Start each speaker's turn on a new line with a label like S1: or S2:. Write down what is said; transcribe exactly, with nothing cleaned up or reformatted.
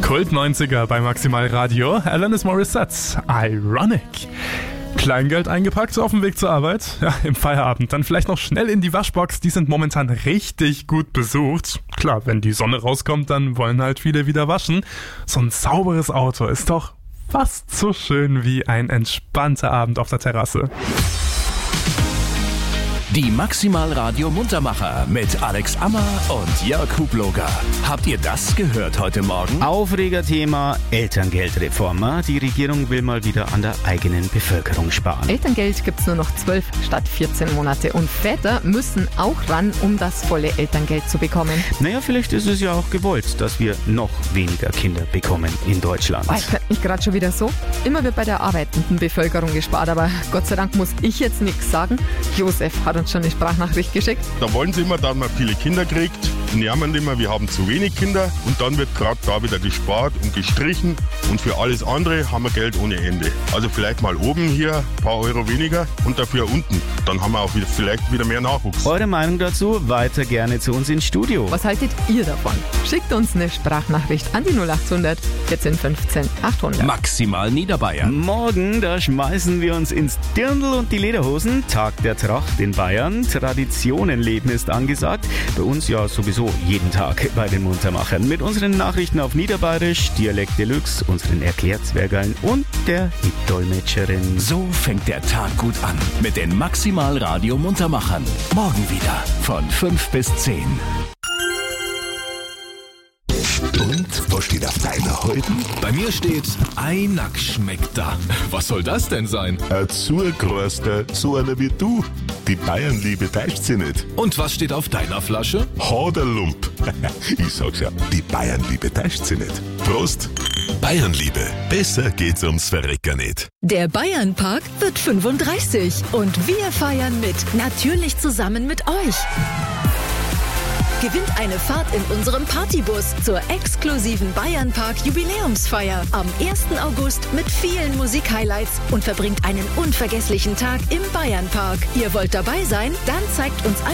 S1: Kult neunziger bei Maximal Radio. Alanis Morissette, Ironic. Kleingeld eingepackt, auf dem Weg zur Arbeit, ja, im Feierabend. Dann vielleicht noch schnell in die Waschbox, die sind momentan richtig gut besucht. Klar, wenn die Sonne rauskommt, dann wollen halt viele wieder waschen. So ein sauberes Auto ist doch fast so schön wie ein entspannter Abend auf der Terrasse.
S2: Die Maximal Radio Muntermacher mit Alex Ammer und Jörg Hubloger. Habt ihr das gehört heute Morgen?
S3: Aufregerthema Elterngeldreform. Die Regierung will mal wieder an der eigenen Bevölkerung sparen.
S4: Elterngeld gibt's nur noch zwölf statt vierzehn Monate und Väter müssen auch ran, um das volle Elterngeld zu bekommen.
S3: Naja, vielleicht ist es ja auch gewollt, dass wir noch weniger Kinder bekommen in Deutschland.
S4: Oh, ich könnte mich gerade schon wieder so. Immer wird bei der arbeitenden Bevölkerung gespart, aber Gott sei Dank muss ich jetzt nichts sagen. Josef hat uns schon eine Sprachnachricht geschickt.
S5: Da wollen sie immer, dass man viele Kinder kriegt, nerven immer, wir haben zu wenig Kinder und dann wird gerade da wieder gespart und gestrichen und für alles andere haben wir Geld ohne Ende. Also vielleicht mal oben hier ein paar Euro weniger und dafür unten. Dann haben wir auch wieder, vielleicht wieder mehr Nachwuchs.
S3: Eure Meinung dazu weiter gerne zu uns ins Studio.
S4: Was haltet ihr davon? Schickt uns eine Sprachnachricht an die null acht hundert vierzehn fünfzehn achthundert.
S2: Maximal Niederbayern.
S3: Morgen, da schmeißen wir uns ins Dirndl und die Lederhosen. Tag der Tracht in Bayern. Traditionenleben ist angesagt. Bei uns ja sowieso jeden Tag bei den Muntermachern. Mit unseren Nachrichten auf Niederbayerisch, Dialekt Deluxe, unseren Erklärzwergeln und der Hit-Dolmetscherin.
S2: So fängt der Tag gut an mit den Maximal Radio Muntermachern. Morgen wieder von fünf bis zehn.
S6: Und was steht auf deiner Häuten?
S7: Bei mir steht, Einack schmeckt da. Was soll das denn sein?
S6: Ein Zugroster, so einer wie du. Die Bayernliebe täuscht sie nicht.
S7: Und was steht auf deiner Flasche?
S6: Haderlump. Ich sag's ja, die Bayernliebe täuscht sie nicht. Prost! Bayernliebe, besser geht's ums Verrecken nicht.
S8: Der Bayernpark wird fünfunddreißig und wir feiern mit, natürlich zusammen mit euch. Gewinnt eine Fahrt in unserem Partybus zur exklusiven Bayernpark Jubiläumsfeier am ersten August mit vielen Musik-Highlights und verbringt einen unvergesslichen Tag im Bayernpark. Ihr wollt dabei sein? Dann zeigt uns ein